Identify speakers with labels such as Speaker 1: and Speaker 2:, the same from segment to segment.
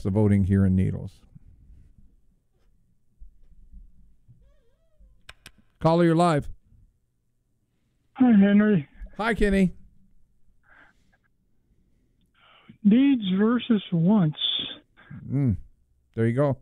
Speaker 1: the voting here in Needles. Caller, you're live.
Speaker 2: Hi, Henry.
Speaker 1: Hi, Kenny.
Speaker 2: Needs versus wants.
Speaker 1: There you go.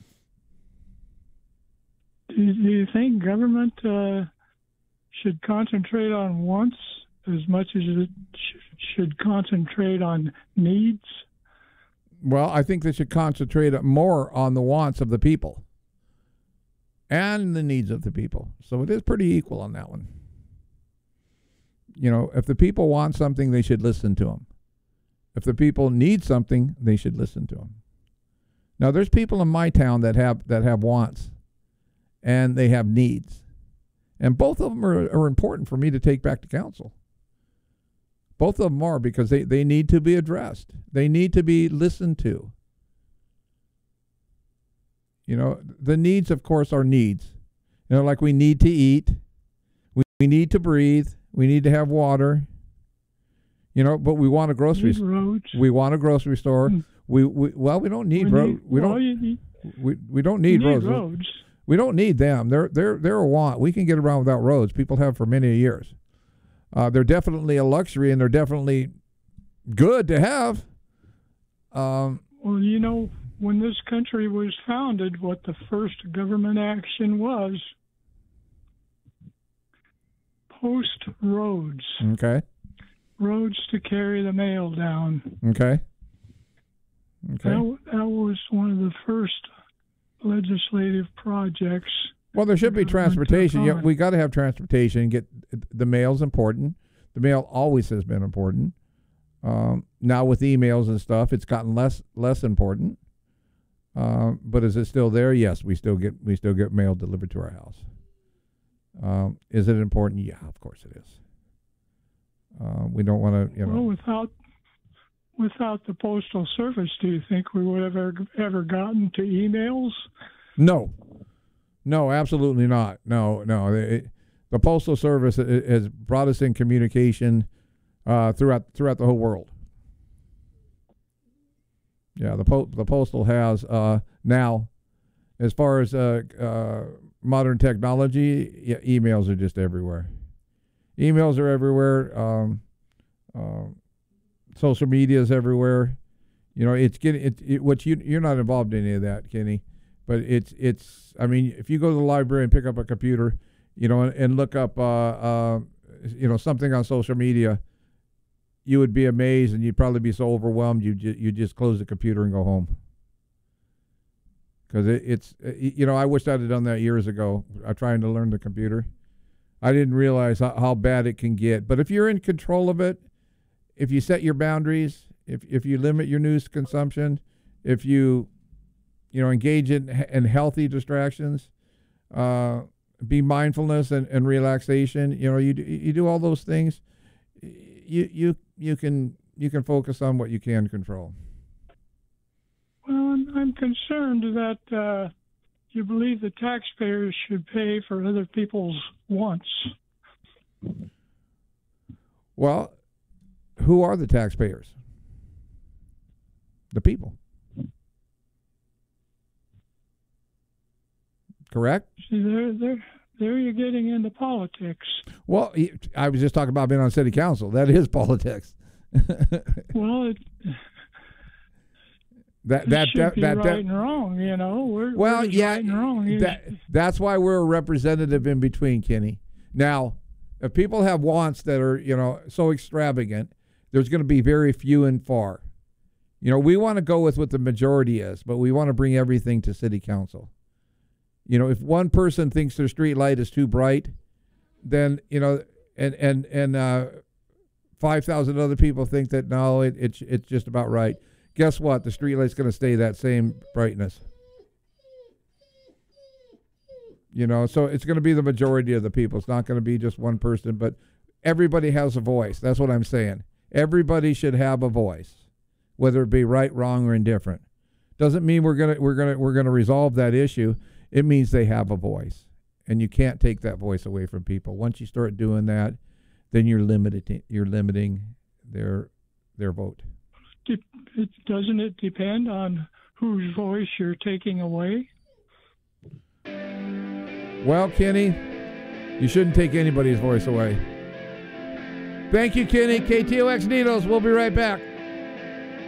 Speaker 2: Do you think government should concentrate on wants as much as it should concentrate on needs?
Speaker 1: Well, I think they should concentrate more on the wants of the people and the needs of the people. So it is pretty equal on that one. You know, if the people want something, they should listen to them. If the people need something, they should listen to them. Now, there's people in my town that have wants, and they have needs, and both of them are important for me to take back to council. Both of them are, because they need to be addressed. They need to be listened to. You know, the needs, of course, are needs. You know, like we need to eat, we need to breathe, we need to have water. You know, but we want a grocery store. We want a grocery store. We don't need roads. We don't need roads. We don't need them. They're a want. We can get around without roads. People have for many years. They're definitely a luxury, and they're definitely good to have.
Speaker 2: Well, you know, when this country was founded, what the first government action was, post roads.
Speaker 1: Okay.
Speaker 2: Roads to carry the mail down.
Speaker 1: Okay.
Speaker 2: That was one of the first legislative projects.
Speaker 1: Well, there should be transportation. Yeah, we got to have transportation. Get the mail's important. The mail always has been important. Now with emails and stuff, it's gotten less important. But is it still there? Yes, we still get mail delivered to our house. Is it important? Yeah, of course it is. We don't want to,
Speaker 2: Well, without the Postal Service, do you think we would have ever gotten to emails?
Speaker 1: No, absolutely not. No. The Postal Service has brought us in communication throughout the whole world. Yeah, the Postal has now, as far as modern technology, yeah, emails are just everywhere. Emails are everywhere. Social media is everywhere. You know, it's getting you're not involved in any of that, Kenny, but it's. I mean, if you go to the library and pick up a computer, you know, and look up, something on social media, you would be amazed, and you'd probably be so overwhelmed you just close the computer and go home. Because I wish I'd have done that years ago. I'm trying to learn the computer. I didn't realize how bad it can get. But if you're in control of it, if you set your boundaries, if you limit your news consumption, if you engage in healthy distractions, be mindfulness and relaxation, you do all those things, you can focus on what you can control.
Speaker 2: Well, I'm concerned that you believe the taxpayers should pay for other people's wants.
Speaker 1: Well, who are the taxpayers? The people. Correct?
Speaker 2: See, there you're getting into politics.
Speaker 1: Well, I was just talking about being on city council. That is politics.
Speaker 2: Well, That should be right and wrong, you know. Right and wrong.
Speaker 1: That's why we're a representative in between, Kenny. Now, if people have wants that are, so extravagant, there's going to be very few and far. We want to go with what the majority is, but we want to bring everything to city council. If one person thinks their street light is too bright, then, and 5,000 other people think that, no, it's just about right. Guess what? The street light's going to stay that same brightness. So it's going to be the majority of the people. It's not going to be just one person, but everybody has a voice. That's what I'm saying. Everybody should have a voice, whether it be right, wrong, or indifferent. Doesn't mean we're gonna resolve that issue. It means they have a voice, and you can't take that voice away from people. Once you start doing that, then you're limiting their vote.
Speaker 2: Doesn't it depend on whose voice you're taking away?
Speaker 1: Well, Kenny, you shouldn't take anybody's voice away. Thank you, Kenny. KTOX Needles. We'll be right back.